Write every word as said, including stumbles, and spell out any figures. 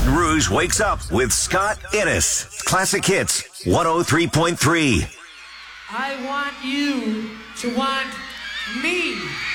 Baton Rouge wakes up with Scott Innes. Classic Hits one oh three point three. I want you to want me.